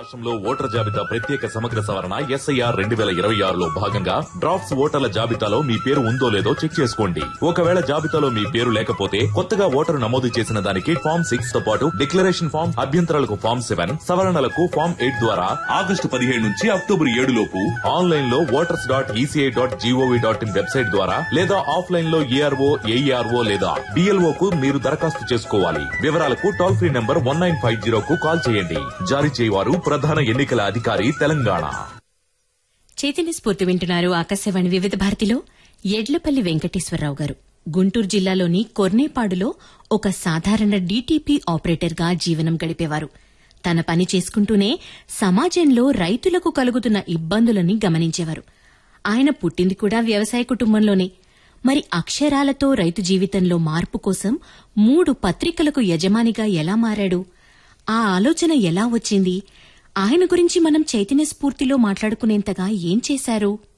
రాష్ట్రంలో ఓటర్ జాబితా ప్రత్యేక సమగ్ర సవరణ ఎస్ఐఆర్ 2026లో భాగంగా డ్రాఫ్ట్స్ ఓటర్ల జాబితాలో మీ పేరు ఉందో లేదో చెక్ చేసుకోండి. ఒకవేళ జాబితాలో మీ పేరు లేకపోతే కొత్తగా ఓటరు నమోదు చేసిన దానికి ఫామ్ 6 తో పాటు డిక్లరేషన్ ఫామ్, అభ్యంతరాలకు ఫామ్ 7, సవరణలకు ఫామ్ 8 ద్వారా ఆగస్టు 17 నుంచి అక్టోబర్ 7 లోపు ఆన్లైన్ లో voters.eci.gov.in వెబ్సైట్ ద్వారా లేదా ఆఫ్లైన్ లో ఏఆర్ఓ, ఏఈఆర్ఓ లేదా డిఎల్ఓ కు మీరు దరఖాస్తు చేసుకోవాలి. వివరాలకు టోల్ ఫ్రీ నంబర్ 1950 కు కాల్ చేయండి. జారీ చేయవారు ప్రధాన ఎన్నికల అధికారి, తెలంగాణ. చైతన్య స్ఫూర్తి వింటున్నారు. ఆకాశవాణి వివిధ భారతిలో. ఎడ్లపల్లి వెంకటేశ్వరరావు గారు గుంటూరు జిల్లాలోని కొర్నేపాడులో ఒక సాధారణ డీటీపీ ఆపరేటర్గా జీవనం గడిపేవారు. తన పని చేసుకుంటూనే సమాజంలో రైతులకు కలుగుతున్న ఇబ్బందులని గమనించేవారు. ఆయన పుట్టింది కూడా వ్యవసాయ కుటుంబంలోనే. మరి అక్షరాలతో రైతు జీవితంలో మార్పు కోసం 3 పత్రికలకు యజమానిగా ఎలా మారాడు? ఆ ఆలోచన ఎలా వచ్చింది? ఆయన గురించి మనం చైతన్య స్ఫూర్తిలో మాట్లాడుకునేంతగా ఏం చేశారు?